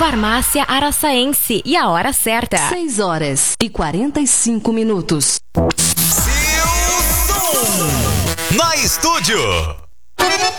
Farmácia Araçaense. E a hora certa: 6h45. Seu som na estúdio.